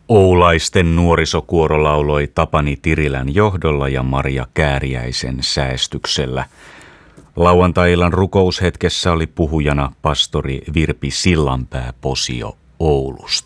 Oulaisten nuorisokuoro lauloi Tapani Tirilän johdolla ja Maria Kääriäisen säestyksellä. Lauantai-illan rukoushetkessä oli puhujana pastori Virpi Sillanpää Posio Oulusta.